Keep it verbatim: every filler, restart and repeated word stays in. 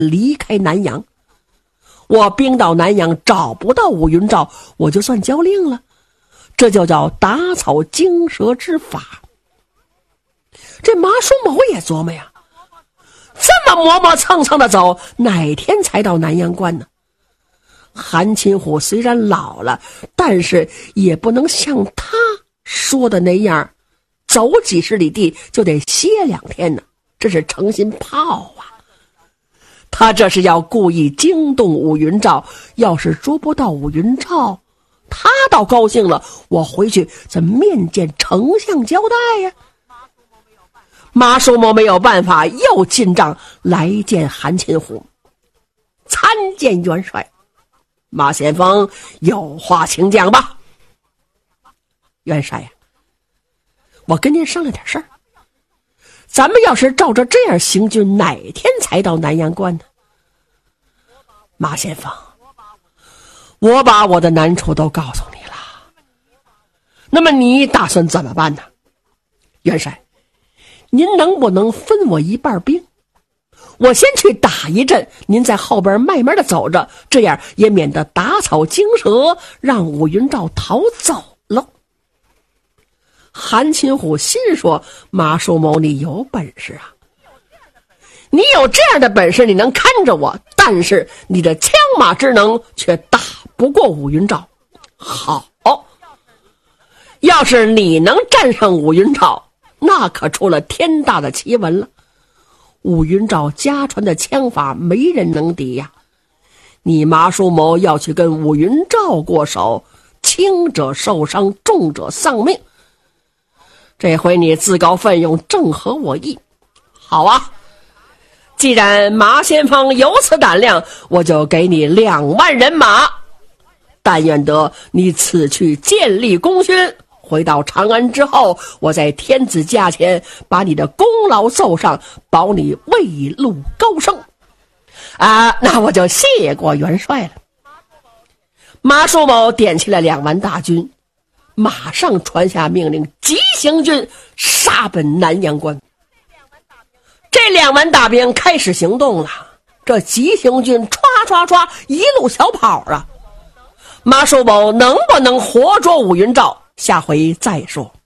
离开南阳。我兵到南阳找不到武云照，我就算交令了，这就叫打草惊蛇之法。这马叔谋也琢磨呀，这么磨磨蹭蹭的走，哪天才到南阳关呢？韩擒虎虽然老了，但是也不能像他说的那样，走几十里地就得歇两天呢，这是诚心炮啊。他这是要故意惊动武云照，要是捉不到武云照，他倒高兴了，我回去怎么面见丞相交代呀？马叔谋没有办法，又进帐来见韩擒虎，参见元帅。马先锋有话请讲吧。元帅呀，我跟您商量点事儿，咱们要是照着这样行军，哪天才到南阳关呢？马先锋，我把我的难处都告诉你了，那么你打算怎么办呢？元帅，您能不能分我一半兵？我先去打一阵，您在后边慢慢的走着，这样也免得打草惊蛇，让武云照逃走了。韩擒虎心说，马叔谋你有本事啊，你有这样的本事，你能看着我，但是你的枪马之能却打不过武云照。好，要是你能战胜武云照，那可出了天大的奇闻了。武云照家传的枪法没人能敌呀，你马叔谋要去跟武云照过手，轻者受伤，重者丧命。这回你自告奋勇，正合我意。好啊，既然马先锋有此胆量，我就给你两万人马，但愿得你此去建立功勋，回到长安之后，我在天子驾前把你的功劳奏上，保你未路高升。啊，那我就谢过元帅了。马叔谋点起了两万大军，马上传下命令，急行军杀奔南阳关。这两万大兵开始行动了，这急行军唰唰唰一路小跑啊。马叔谋能不能活捉武云照，下回再说。